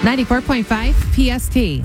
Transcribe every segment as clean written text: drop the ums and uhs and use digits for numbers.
94.5 PST.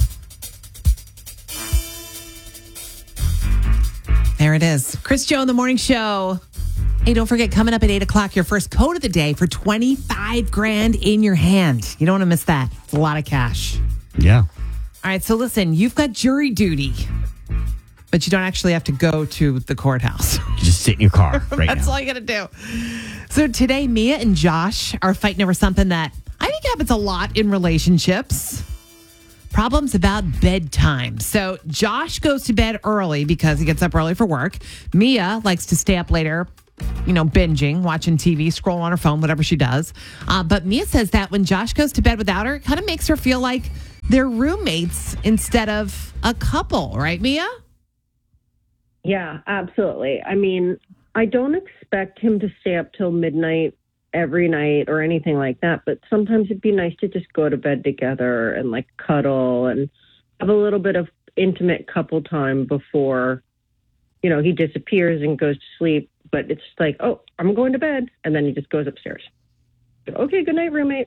There it is. Chris Joe in the morning show. Hey, don't forget, coming up at 8 o'clock, your first code of the day for 25 grand in your hand. You don't want to miss that. It's a lot of cash. Yeah. All right, so listen, you've got jury duty, but you don't actually have to go to the courthouse. You just sit in your car right That's now. all you got to do. So today, Mia and Josh are fighting over something that I think happens a lot in relationships. Problems about bedtime. So Josh goes to bed early because he gets up early for work. Mia likes to stay up later, binging, watching TV, scrolling on her phone, whatever she does. But Mia says that when Josh goes to bed without her, it kind of makes her feel like they're roommates instead of a couple. Right, Mia? Yeah, absolutely. I mean, I don't expect him to stay up till midnight every night or anything like that, but sometimes it'd be nice to just go to bed together and like cuddle and have a little bit of intimate couple time before, he disappears and goes to sleep. But it's like, oh, I'm going to bed. And then he just goes upstairs. Okay, good night, roommate.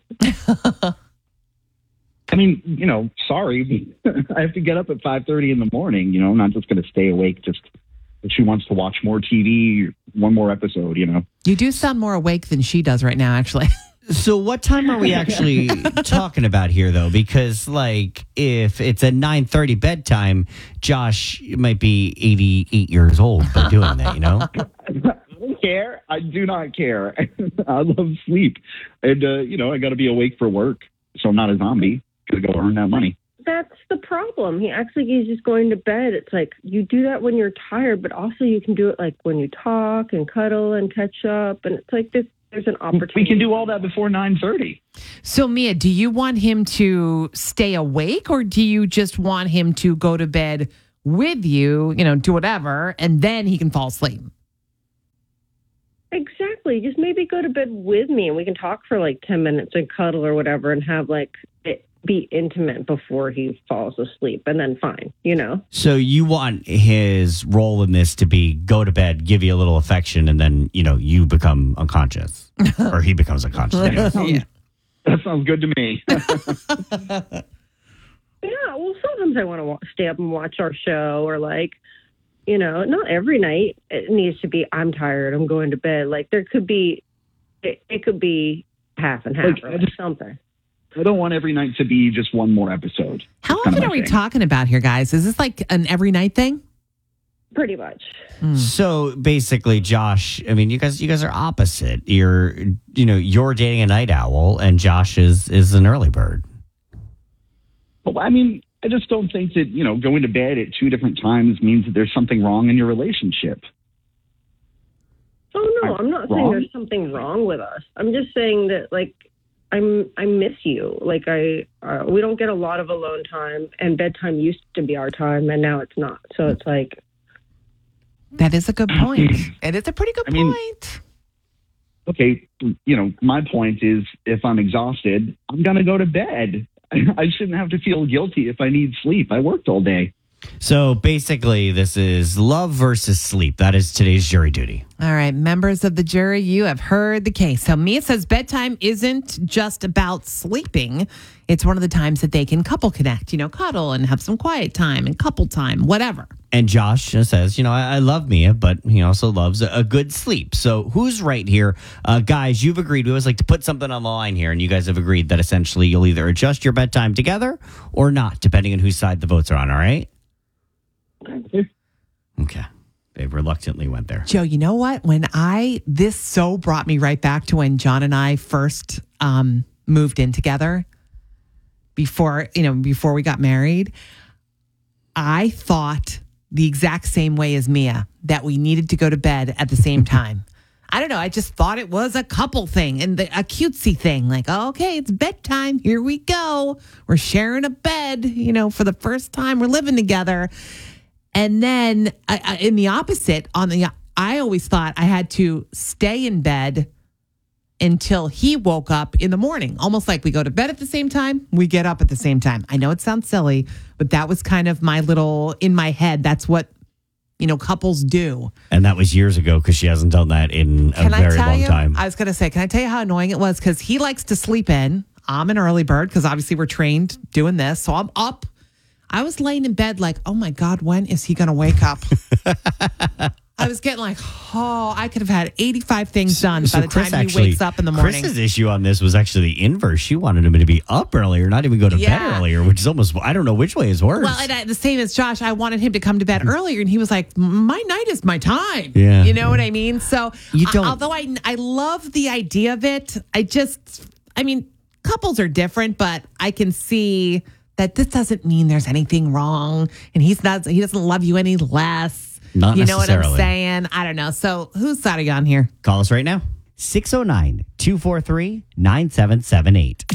I mean, sorry. I have to get up at 5:30 in the morning. I'm not just going to stay awake just if she wants to watch more TV, one more episode, You do sound more awake than she does right now, actually. So what time are we actually talking about here, though? Because, if it's a 9:30 bedtime, Josh might be 88 years old by doing that, I don't care. I do not care. I love sleep. And, I got to be awake for work, so I'm not a zombie. Got to go earn that money. That's the problem. He acts like he's just going to bed. It's like you do that when you're tired, but also you can do it like when you talk and cuddle and catch up. And it's like there's an opportunity. We can do all that before 9:30. So, Mia, do you want him to stay awake or do you just want him to go to bed with you, do whatever, and then he can fall asleep? Exactly. Just maybe go to bed with me and we can talk for like 10 minutes and cuddle or whatever and have it be intimate before he falls asleep and then fine, So you want his role in this to be go to bed, give you a little affection, and then, you become unconscious. Or he becomes unconscious. Yeah. That sounds good to me. Yeah, well, sometimes I want to stay up and watch our show or not every night. It needs to be, I'm tired, I'm going to bed. There could be, it could be half and half or something. I don't want every night to be just one more episode. How That's kind often of are we my thing. talking about here, guys? Is this like an every night thing? Pretty much. So basically, Josh, you guys are opposite. You're dating a night owl, and Josh is an early bird. Well, I just don't think that, going to bed at two different times means that there's something wrong in your relationship. Oh, no, I'm not saying Wrong? there's something wrong with us. I'm just saying that, I miss you. We don't get a lot of alone time, and bedtime used to be our time, and now it's not. So it's like... That is a good point. It is a pretty good point. Okay, my point is if I'm exhausted, I'm going to go to bed. I shouldn't have to feel guilty if I need sleep. I worked all day. So basically, this is love versus sleep. That is today's jury duty. All right, members of the jury, you have heard the case. So Mia says bedtime isn't just about sleeping. It's one of the times that they can couple connect, cuddle and have some quiet time and couple time, whatever. And Josh says, I love Mia, but he also loves a good sleep. So who's right here? Guys, you've agreed. We always like to put something on the line here, and you guys have agreed that essentially you'll either adjust your bedtime together or not, depending on whose side the votes are on, all right? Okay. They reluctantly went there. Joe, you know what? This so brought me right back to when John and I first moved in together before we got married. I thought the exact same way as Mia, that we needed to go to bed at the same time. I don't know. I just thought it was a couple thing and a cutesy thing. Okay, it's bedtime. Here we go. We're sharing a bed, for the first time we're living together. And then in the opposite, I always thought I had to stay in bed until he woke up in the morning. Almost like we go to bed at the same time, we get up at the same time. I know it sounds silly, but that was kind of my little, in my head, that's what, couples do. And that was years ago because she hasn't done that in a very long time. I was going to say, can I tell you how annoying it was? Because he likes to sleep in. I'm an early bird because obviously we're trained doing this. So I'm up. I was laying in bed like, oh my God, when is he going to wake up? I was getting like, I could have had 85 things done by the time he wakes up in the morning. Chris's issue on this was actually the inverse. She wanted him to be up earlier, not even go to bed earlier, which is almost, I don't know which way is worse. Well, and the same as Josh, I wanted him to come to bed earlier, and he was like, my night is my time. Yeah. You know what I mean? So, don't- although I love the idea of it, couples are different, but I can see that this doesn't mean there's anything wrong, and he doesn't love you any less. Not you know what I'm necessarily. saying? I don't know. So whose side are you on here? Call us right now. 609-243-9778.